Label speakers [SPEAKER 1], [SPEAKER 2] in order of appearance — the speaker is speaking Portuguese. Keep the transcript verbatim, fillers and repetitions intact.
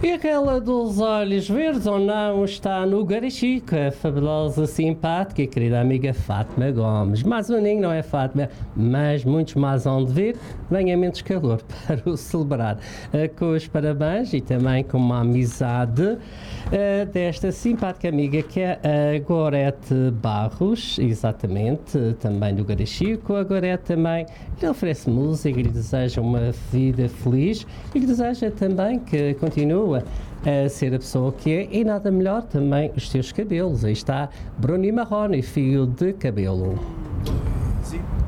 [SPEAKER 1] E aquela dos olhos verdes ou não está no Garachico, a fabulosa, simpática e querida amiga Fátima Gomes. Mais um aninho, não é, Fátima? Mas muitos mais hão de vir, venha menos calor para o celebrar. Uh, com os parabéns e também com uma amizade uh, desta simpática amiga que é a Gorete Barros, exatamente, uh, também do Garachico. A Gorete também lhe oferece música e lhe deseja uma vida feliz e lhe deseja também que continue a ser a pessoa que é e nada melhor também os seus cabelos. Aí está Bruni Marrone, fio de cabelo.
[SPEAKER 2] Sim.